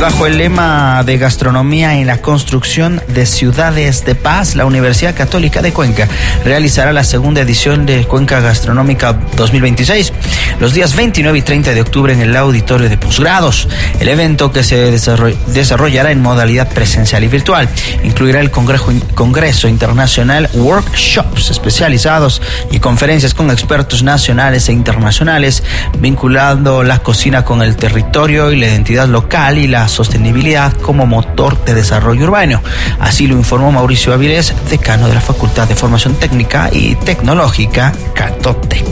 bajo el lema de gastronomía en la construcción de ciudades de paz, la Universidad Católica de Cuenca realizará la segunda edición de Cuenca Gastronómica 2026, los días 29 y 30 de octubre en el auditorio de posgrados. El evento, que se desarrollará en modalidad presencial y virtual, incluirá el Congreso Internacional, workshops especializados y conferencias con expertos nacionales e internacionales, vinculando la cocina con el territorio y la identidad local y la sostenibilidad como motor de desarrollo urbano. Así lo informó Mauricio Avilés, decano de la Facultad de Formación Técnica y Tecnológica Catotec.